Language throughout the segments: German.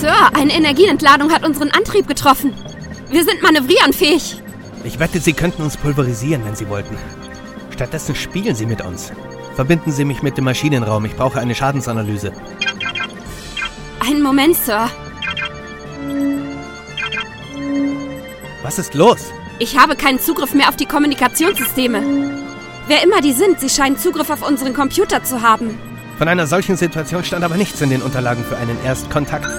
Sir, eine Energieentladung hat unseren Antrieb getroffen. Wir sind manövrierenfähig. Ich wette, Sie könnten uns pulverisieren, wenn Sie wollten. Stattdessen spielen Sie mit uns. Verbinden Sie mich mit dem Maschinenraum. Ich brauche eine Schadensanalyse. Einen Moment, Sir. Was ist los? Ich habe keinen Zugriff mehr auf die Kommunikationssysteme. Wer immer die sind, sie scheinen Zugriff auf unseren Computer zu haben. Von einer solchen Situation stand aber nichts in den Unterlagen für einen Erstkontakt.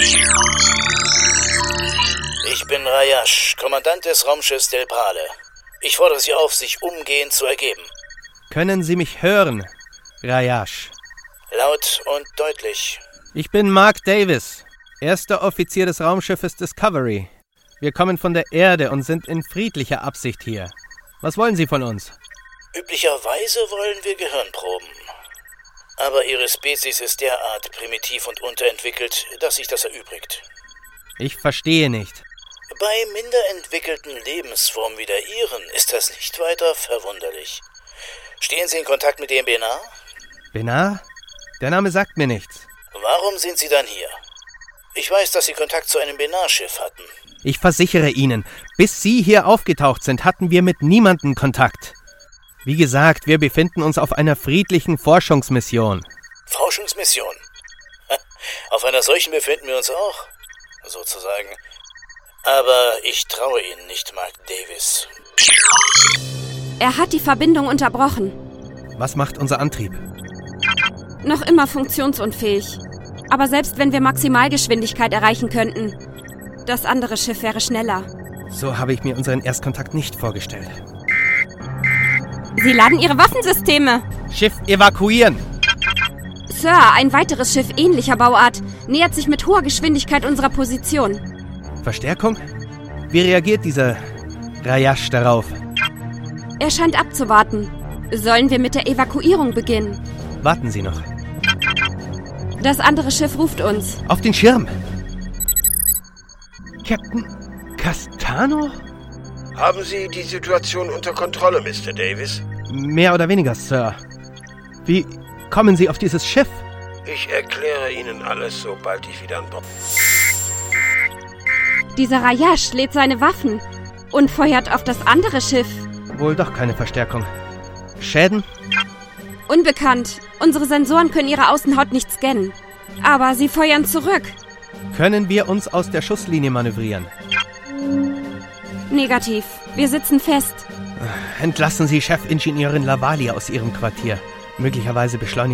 Ich bin Rayash, Kommandant des Raumschiffs Del Pale. Ich fordere Sie auf, sich umgehend zu ergeben. Können Sie mich hören, Rayash? Laut und deutlich. Ich bin Mark Davis, erster Offizier des Raumschiffes Discovery. Wir kommen von der Erde und sind in friedlicher Absicht hier. Was wollen Sie von uns? Üblicherweise wollen wir Gehirnproben. Aber Ihre Spezies ist derart primitiv und unterentwickelt, dass sich das erübrigt. Ich verstehe nicht. Bei minder entwickelten Lebensformen wie der Ihren ist das nicht weiter verwunderlich. Stehen Sie in Kontakt mit dem Benar? Benar? Der Name sagt mir nichts. Warum sind Sie dann hier? Ich weiß, dass Sie Kontakt zu einem Benar-Schiff hatten. Ich versichere Ihnen, bis Sie hier aufgetaucht sind, hatten wir mit niemandem Kontakt. Wie gesagt, wir befinden uns auf einer friedlichen Forschungsmission. Forschungsmission? Auf einer solchen befinden wir uns auch, sozusagen. Aber ich traue Ihnen nicht, Mark Davis. Er hat die Verbindung unterbrochen. Was macht unser Antrieb? Noch immer funktionsunfähig. Aber selbst wenn wir Maximalgeschwindigkeit erreichen könnten, das andere Schiff wäre schneller. So habe ich mir unseren Erstkontakt nicht vorgestellt. Sie laden Ihre Waffensysteme. Schiff evakuieren! Sir, ein weiteres Schiff ähnlicher Bauart nähert sich mit hoher Geschwindigkeit unserer Position. Verstärkung? Wie reagiert dieser Rayash darauf? Er scheint abzuwarten. Sollen wir mit der Evakuierung beginnen? Warten Sie noch. Das andere Schiff ruft uns. Auf den Schirm! Captain Castano? Haben Sie die Situation unter Kontrolle, Mr. Davis? Mehr oder weniger, Sir. Wie kommen Sie auf dieses Schiff? Ich erkläre Ihnen alles, sobald ich wieder an Bord bin. Dieser Rayash lädt seine Waffen und feuert auf das andere Schiff. Wohl doch keine Verstärkung. Schäden? Unbekannt. Unsere Sensoren können ihre Außenhaut nicht scannen. Aber sie feuern zurück. Können wir uns aus der Schusslinie manövrieren? Negativ. Wir sitzen fest. Entlassen Sie Chefingenieurin Lavali aus ihrem Quartier. Möglicherweise beschleunigt